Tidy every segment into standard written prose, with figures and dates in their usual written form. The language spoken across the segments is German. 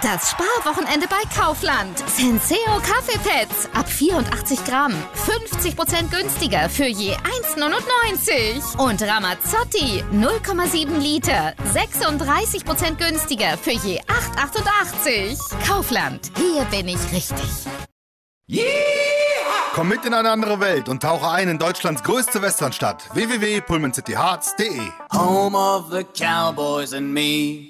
Das Sparwochenende bei Kaufland. Senseo Kaffeepads ab 84 Gramm. 50% günstiger für je 1,99. Und Ramazzotti 0,7 Liter. 36% günstiger für je 8,88. Kaufland. Hier bin ich richtig. Yeah! Komm mit in eine andere Welt und tauche ein in Deutschlands größte Westernstadt. www.pullmancityhearts.de. Home of the Cowboys and me.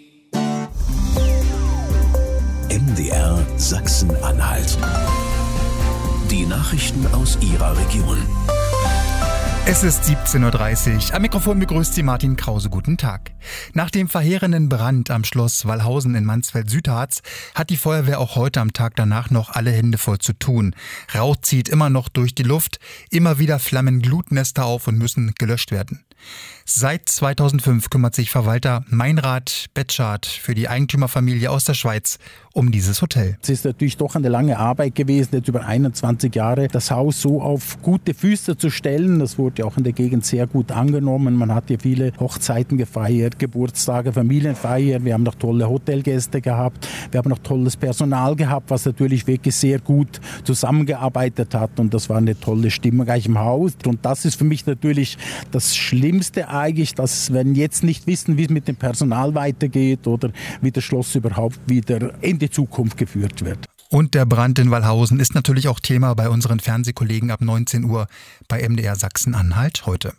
MDR Sachsen-Anhalt. Die Nachrichten aus Ihrer Region. Es ist 17.30 Uhr. Am Mikrofon begrüßt Sie Martin Krause. Guten Tag. Nach dem verheerenden Brand am Schloss Wallhausen in Mansfeld-Südharz hat die Feuerwehr auch heute am Tag danach noch alle Hände voll zu tun. Rauch zieht immer noch durch die Luft, immer wieder flammen Glutnester auf und müssen gelöscht werden. Seit 2005 kümmert sich Verwalter Meinrad Betschart für die Eigentümerfamilie aus der Schweiz um dieses Hotel. Es ist natürlich doch eine lange Arbeit gewesen, jetzt über 21 Jahre das Haus so auf gute Füße zu stellen. Das wurde auch in der Gegend sehr gut angenommen. Man hat hier viele Hochzeiten gefeiert, Geburtstage, Familienfeiern. Wir haben noch tolle Hotelgäste gehabt. Wir haben noch tolles Personal gehabt, was natürlich wirklich sehr gut zusammengearbeitet hat. Und das war eine tolle Stimmung gleich im Haus. Und das ist für mich natürlich das Schlimmste eigentlich, dass wenn jetzt nicht wissen, wie es mit dem Personal weitergeht oder wie das Schloss überhaupt wieder in die Zukunft geführt wird. Und der Brand in Wallhausen ist natürlich auch Thema bei unseren Fernsehkollegen ab 19 Uhr bei MDR Sachsen-Anhalt heute.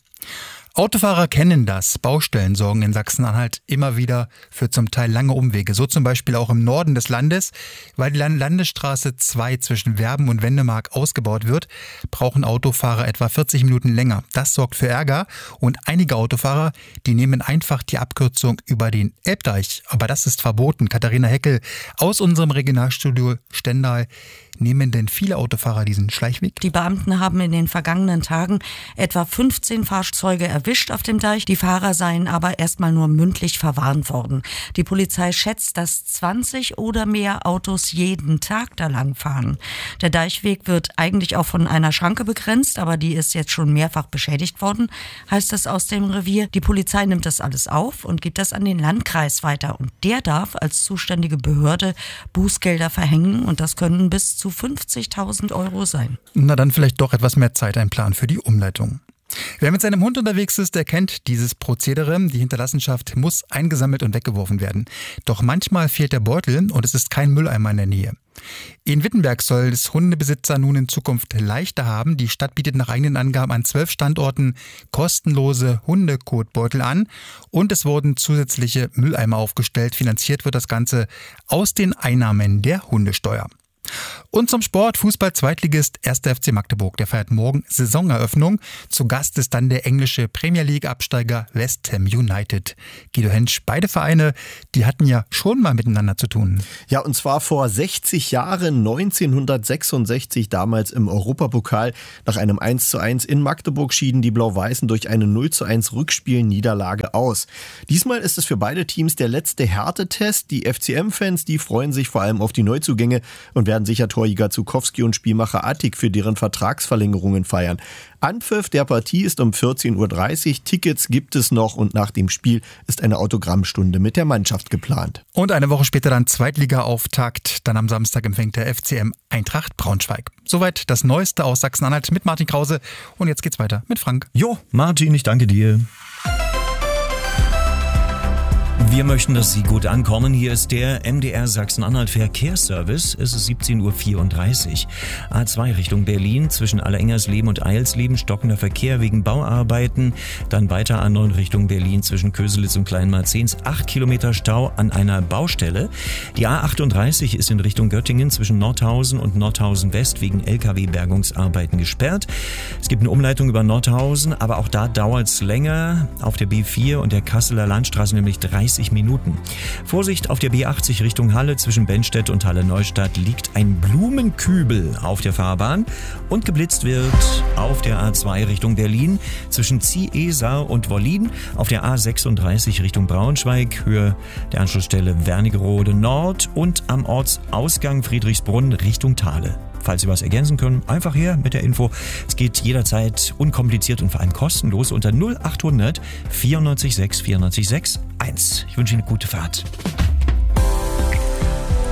Autofahrer kennen das. Baustellen sorgen in Sachsen-Anhalt immer wieder für zum Teil lange Umwege. So zum Beispiel auch im Norden des Landes. Weil die Landesstraße 2 zwischen Werben und Wendemark ausgebaut wird, brauchen Autofahrer etwa 40 Minuten länger. Das sorgt für Ärger und einige Autofahrer, die nehmen einfach die Abkürzung über den Elbdeich. Aber das ist verboten. Katharina Heckel aus unserem Regionalstudio Stendal. Nehmen denn viele Autofahrer diesen Schleichweg? Die Beamten haben in den vergangenen Tagen etwa 15 Fahrzeuge erwischt auf dem Deich. Die Fahrer seien aber erstmal nur mündlich verwarnt worden. Die Polizei schätzt, dass 20 oder mehr Autos jeden Tag da lang fahren. Der Deichweg wird eigentlich auch von einer Schranke begrenzt, aber die ist jetzt schon mehrfach beschädigt worden, heißt es aus dem Revier. Die Polizei nimmt das alles auf und gibt das an den Landkreis weiter. Und der darf als zuständige Behörde Bußgelder verhängen und das können bis zu 50.000 Euro sein. Na dann vielleicht doch etwas mehr Zeit einplanen für die Umleitung. Wer mit seinem Hund unterwegs ist, der kennt dieses Prozedere. Die Hinterlassenschaft muss eingesammelt und weggeworfen werden. Doch manchmal fehlt der Beutel und es ist kein Mülleimer in der Nähe. In Wittenberg soll es Hundebesitzer nun in Zukunft leichter haben. Die Stadt bietet nach eigenen Angaben an 12 Standorten kostenlose Hundekotbeutel an und es wurden zusätzliche Mülleimer aufgestellt. Finanziert wird das Ganze aus den Einnahmen der Hundesteuer. Und zum Sport, Fußball-Zweitligist 1. FC Magdeburg, der feiert morgen Saisoneröffnung. Zu Gast ist dann der englische Premier League-Absteiger West Ham United. Guido Hentsch, beide Vereine, die hatten ja schon mal miteinander zu tun. Ja, und zwar vor 60 Jahren, 1966, damals im Europapokal. Nach einem 1:1 in Magdeburg schieden die Blau-Weißen durch eine 0:1 Rückspielniederlage aus. Diesmal ist es für beide Teams der letzte Härtetest. Die FCM-Fans, die freuen sich vor allem auf die Neuzugänge und werden sicher Torjäger Zukowski und Spielmacher Attik für deren Vertragsverlängerungen feiern. Anpfiff der Partie ist um 14.30 Uhr. Tickets gibt es noch und nach dem Spiel ist eine Autogrammstunde mit der Mannschaft geplant. Und eine Woche später dann Zweitliga-Auftakt. Dann am Samstag empfängt der FCM Eintracht Braunschweig. Soweit das Neueste aus Sachsen-Anhalt mit Martin Krause. Und jetzt geht's weiter mit Frank. Jo, Martin, ich danke dir. Wir möchten, dass Sie gut ankommen. Hier ist der MDR Sachsen-Anhalt Verkehrsservice. Es ist 17.34 Uhr. A2 Richtung Berlin zwischen Allerengersleben und Eilsleben stockender Verkehr wegen Bauarbeiten. Dann weiter A9 Richtung Berlin zwischen Köselitz und Kleinmarzens. 8 Kilometer Stau an einer Baustelle. Die A38 ist in Richtung Göttingen zwischen Nordhausen und Nordhausen West wegen LKW-Bergungsarbeiten gesperrt. Es gibt eine Umleitung über Nordhausen, aber auch da dauert es länger. Auf der B4 und der Kasseler Landstraße nämlich 30 Minuten. Vorsicht, auf der B80 Richtung Halle zwischen Bennstedt und Halle-Neustadt liegt ein Blumenkübel auf der Fahrbahn und geblitzt wird auf der A2 Richtung Berlin zwischen Ziesar und Wollin, auf der A36 Richtung Braunschweig, Höhe der Anschlussstelle Wernigerode Nord und am Ortsausgang Friedrichsbrunn Richtung Thale. Falls Sie was ergänzen können, einfach her mit der Info. Es geht jederzeit unkompliziert und vor allem kostenlos unter 0800 94 6 94 6 1. Ich wünsche Ihnen eine gute Fahrt.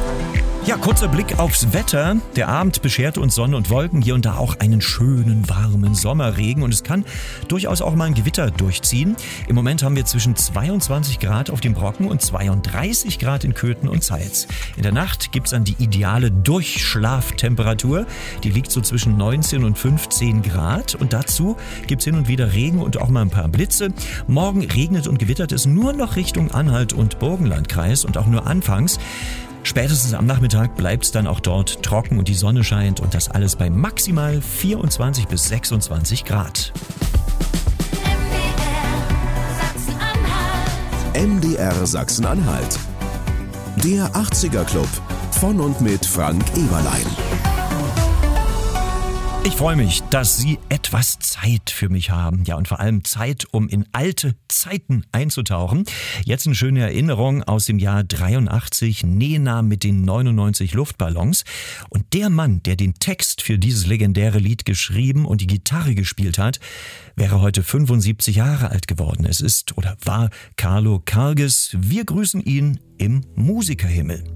Ja, kurzer Blick aufs Wetter. Der Abend beschert uns Sonne und Wolken, hier und da auch einen schönen, warmen Sommerregen und es kann durchaus auch mal ein Gewitter durchziehen. Im Moment haben wir zwischen 22 Grad auf dem Brocken und 32 Grad in Köthen und Zeitz. In der Nacht gibt's dann die ideale Durchschlaftemperatur. Die liegt so zwischen 19 und 15 Grad und dazu gibt's hin und wieder Regen und auch mal ein paar Blitze. Morgen regnet und gewittert es nur noch Richtung Anhalt und Burgenlandkreis und auch nur anfangs. Spätestens am Nachmittag bleibt es dann auch dort trocken und die Sonne scheint und das alles bei maximal 24 bis 26 Grad. MDR Sachsen-Anhalt. Der 80er Club von und mit Frank Eberlein. Ich freue mich, dass Sie etwas Zeit für mich haben. Ja, und vor allem Zeit, um in alte Zeiten einzutauchen. Jetzt eine schöne Erinnerung aus dem Jahr 83, Nena mit den 99 Luftballons. Und der Mann, der den Text für dieses legendäre Lied geschrieben und die Gitarre gespielt hat, wäre heute 75 Jahre alt geworden. Es ist oder war Carlo Karges. Wir grüßen ihn im Musikerhimmel.